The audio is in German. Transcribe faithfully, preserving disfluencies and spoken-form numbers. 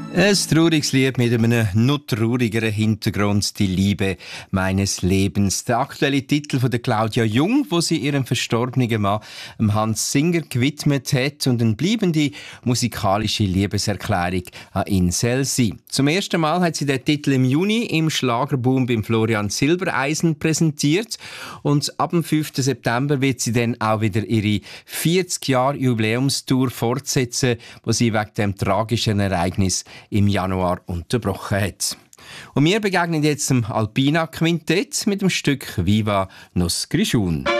Ein trauriges Lied mit einem noch traurigeren Hintergrund, die Liebe meines Lebens. Der aktuelle Titel von der Claudia Jung, wo sie ihrem verstorbenen Mann Hans Singer gewidmet hat, und eine bleibende musikalische Liebeserklärung an ihn soll sein. Zum ersten Mal hat sie den Titel im Juni im Schlagerboom beim Florian Silbereisen präsentiert, und ab dem fünften September wird sie dann auch wieder ihre vierzig Jahre Jubiläumstour fortsetzen, wo sie wegen dem tragischen Ereignis im Januar unterbrochen hat. Und wir begegnen jetzt dem Alpina Quintett mit dem Stück Viva Nos Grischun.